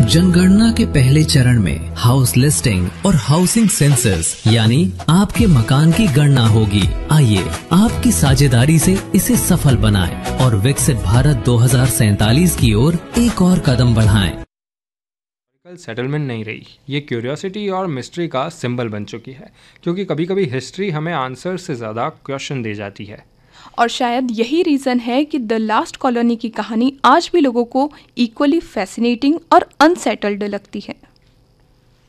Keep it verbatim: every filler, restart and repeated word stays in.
जनगणना के पहले चरण में हाउस लिस्टिंग और हाउसिंग सेंसस यानी आपके मकान की गणना होगी। आइए आपकी साझेदारी से इसे सफल बनाएं और विकसित भारत दो हज़ार सैंतालीस की ओर एक और कदम बढ़ाएं। सेटलमेंट नहीं रही, ये क्यूरियोसिटी और मिस्ट्री का सिंबल बन चुकी है, क्योंकि कभी कभी हिस्ट्री हमें आंसर से ज़्यादा क्वेश्चन दे जाती है। और शायद यही रीज़न है कि द लास्ट कॉलोनी की कहानी आज भी लोगों को इक्वली फैसिनेटिंग और अनसेटल्ड लगती है।